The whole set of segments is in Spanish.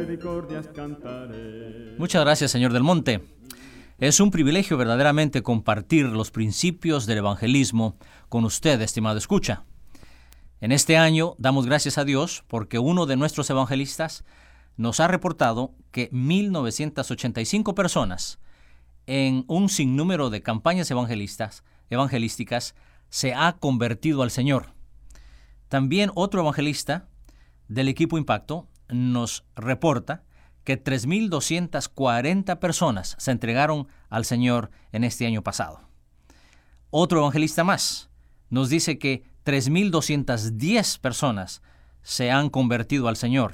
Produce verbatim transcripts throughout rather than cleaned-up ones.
Muchas gracias, señor Del Monte. Es un privilegio verdaderamente compartir los principios del evangelismo con usted, estimado escucha. En este año damos gracias a Dios porque uno de nuestros evangelistas nos ha reportado que mil novecientas ochenta y cinco personas en un sinnúmero de campañas evangelistas, evangelísticas se ha convertido al Señor. También otro evangelista del equipo Impacto nos reporta que tres mil doscientas cuarenta personas se entregaron al Señor en este año pasado. Otro evangelista más nos dice que tres mil doscientas diez personas se han convertido al Señor.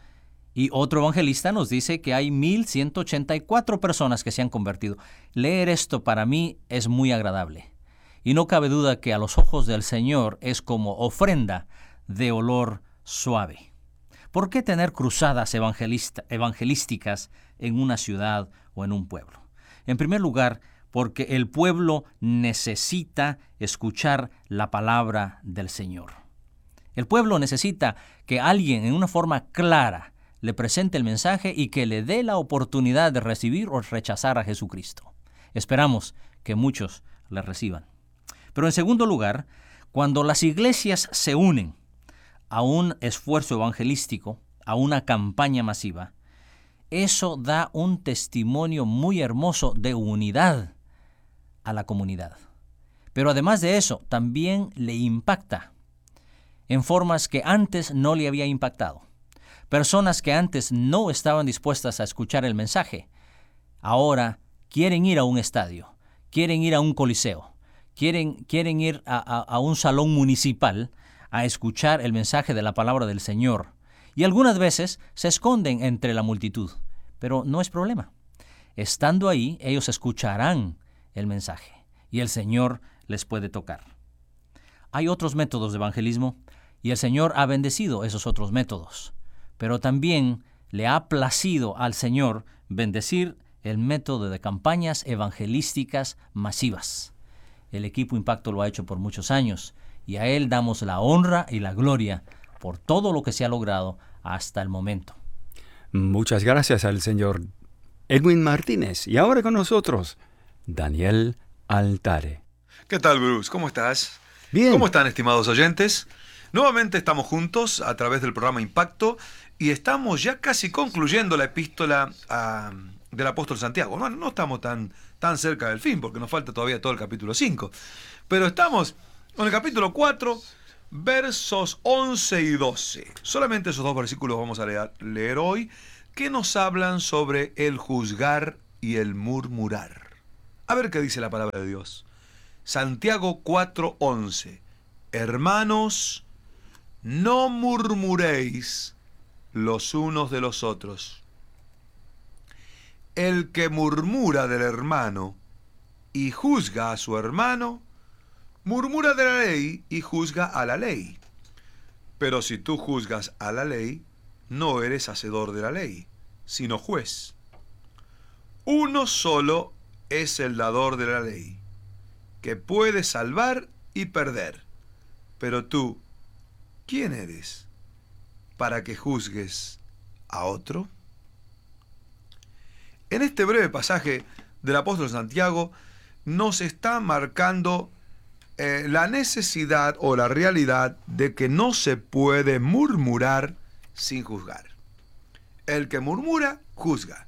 Y otro evangelista nos dice que hay mil ciento ochenta y cuatro personas que se han convertido. Leer esto para mí es muy agradable. Y no cabe duda que a los ojos del Señor es como ofrenda de olor suave. ¿Por qué tener cruzadas evangelista, evangelísticas en una ciudad o en un pueblo? En primer lugar, porque el pueblo necesita escuchar la palabra del Señor. El pueblo necesita que alguien en una forma clara le presente el mensaje y que le dé la oportunidad de recibir o rechazar a Jesucristo. Esperamos que muchos le reciban. Pero en segundo lugar, cuando las iglesias se unen a un esfuerzo evangelístico, a una campaña masiva, eso da un testimonio muy hermoso de unidad a la comunidad. Pero además de eso, también le impacta en formas que antes no le había impactado. Personas que antes no estaban dispuestas a escuchar el mensaje, ahora quieren ir a un estadio, quieren ir a un coliseo, quieren, quieren ir a, a, a un salón municipal a escuchar el mensaje de la palabra del Señor. Y algunas veces se esconden entre la multitud, pero no es problema. Estando ahí, ellos escucharán el mensaje y el Señor les puede tocar. Hay otros métodos de evangelismo y el Señor ha bendecido esos otros métodos. Pero también le ha placido al Señor bendecir el método de campañas evangelísticas masivas. El equipo Impacto lo ha hecho por muchos años y a Él damos la honra y la gloria por todo lo que se ha logrado hasta el momento. Muchas gracias al señor Edwin Martínez. Y ahora con nosotros, Daniel Altare. ¿Qué tal, Bruce? ¿Cómo estás? Bien. ¿Cómo están, estimados oyentes? Nuevamente estamos juntos a través del programa Impacto y estamos ya casi concluyendo la epístola a, del apóstol Santiago. No, no estamos tan, tan cerca del fin porque nos falta todavía todo el capítulo cinco. Pero estamos en el capítulo cuatro, versos once y doce. Solamente esos dos versículos vamos a leer, leer hoy, que nos hablan sobre el juzgar y el murmurar. A ver qué dice la palabra de Dios. Santiago cuatro, once. Hermanos, no murmuréis los unos de los otros. El que murmura del hermano y juzga a su hermano, murmura de la ley y juzga a la ley. Pero si tú juzgas a la ley, no eres hacedor de la ley, sino juez. Uno solo es el dador de la ley, que puede salvar y perder. Pero tú, ¿quién eres para que juzgues a otro? En este breve pasaje del apóstol Santiago nos está marcando eh, la necesidad o la realidad de que no se puede murmurar sin juzgar. El que murmura, juzga.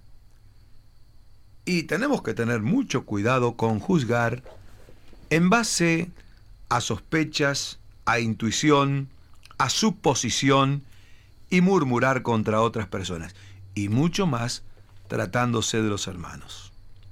Y tenemos que tener mucho cuidado con juzgar en base a sospechas, a intuición, a suposición y murmurar contra otras personas. Y mucho más tratándose de los hermanos.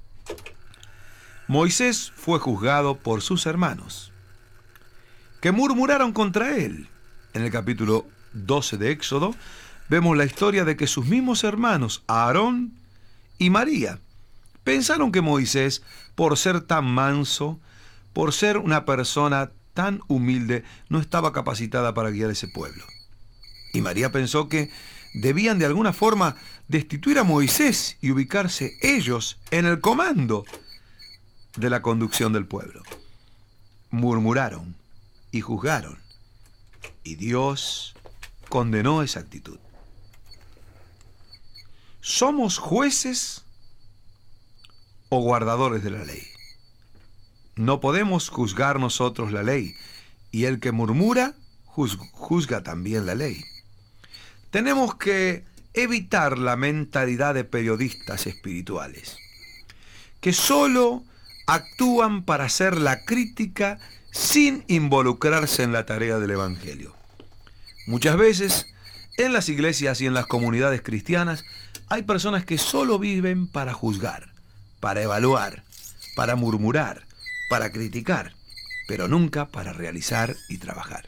Moisés fue juzgado por sus hermanos, que murmuraron contra él. En el capítulo doce de Éxodo, vemos la historia de que sus mismos hermanos, Aarón y María, pensaron que Moisés, por ser tan manso, por ser una persona tan humilde, no estaba capacitada para guiar ese pueblo. Y María pensó que debían de alguna forma destituir a Moisés y ubicarse ellos en el comando de la conducción del pueblo. Murmuraron y juzgaron, y Dios condenó esa actitud. ¿somos jueces o guardadores de la ley? No podemos juzgar nosotros la ley, y el que murmura juzga, juzga también la ley. Tenemos que evitar la mentalidad de periodistas espirituales, que solo actúan para hacer la crítica sin involucrarse en la tarea del Evangelio. Muchas veces, en las iglesias y en las comunidades cristianas, hay personas que solo viven para juzgar, para evaluar, para murmurar, para criticar, pero nunca para realizar y trabajar.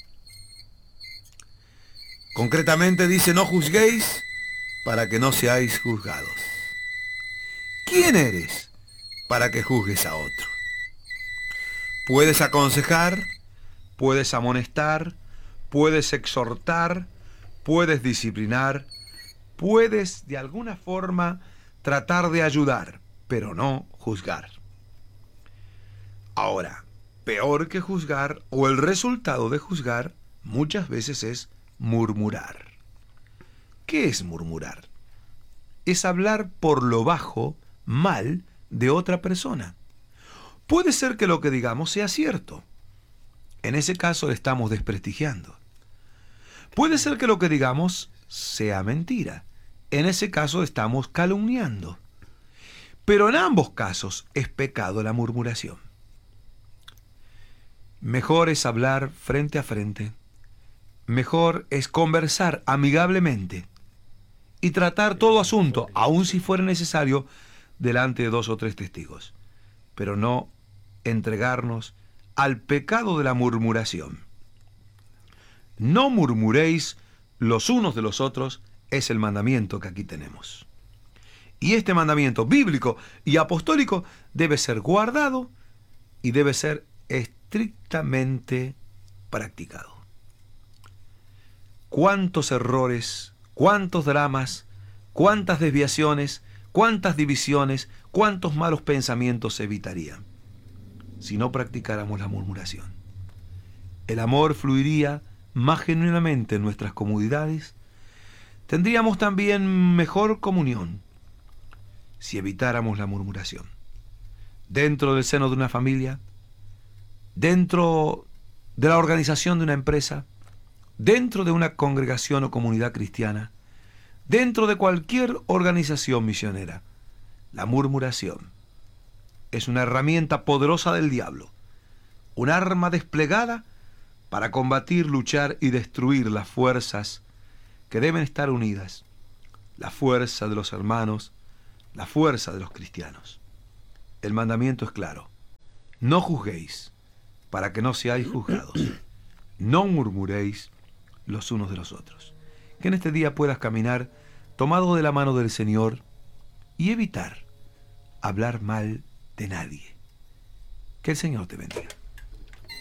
Concretamente dice, no juzguéis para que no seáis juzgados. ¿Quién eres para que juzgues a otro? Puedes aconsejar, puedes amonestar, puedes exhortar, puedes disciplinar, puedes de alguna forma tratar de ayudar, pero no juzgar. Ahora, peor que juzgar, o el resultado de juzgar, muchas veces es murmurar. ¿Qué es murmurar? Es hablar por lo bajo, mal, de otra persona. Puede ser que lo que digamos sea cierto. En ese caso estamos desprestigiando. Puede ser que lo que digamos sea mentira. En ese caso estamos calumniando. Pero en ambos casos es pecado la murmuración. Mejor es hablar frente a frente. Mejor es conversar amigablemente y tratar todo asunto, aun si fuera necesario, delante de dos o tres testigos. Pero no entregarnos al pecado de la murmuración. No murmuréis los unos de los otros, es el mandamiento que aquí tenemos. Y este mandamiento bíblico y apostólico debe ser guardado y debe ser estrictamente practicado. Cuántos errores, cuántos dramas, cuántas desviaciones, cuántas divisiones, cuántos malos pensamientos se evitarían si no practicáramos la murmuración. El amor fluiría más genuinamente en nuestras comunidades. Tendríamos también mejor comunión si evitáramos la murmuración. Dentro del seno de una familia, dentro de la organización de una empresa, dentro de una congregación o comunidad cristiana, dentro de cualquier organización misionera, la murmuración es una herramienta poderosa del diablo, un arma desplegada para combatir, luchar y destruir las fuerzas que deben estar unidas, la fuerza de los hermanos, la fuerza de los cristianos. El mandamiento es claro: no juzguéis para que no seáis juzgados, no murmuréis los unos de los otros. Que en este día puedas caminar tomado de la mano del Señor y evitar hablar mal de nadie. Que el Señor te bendiga.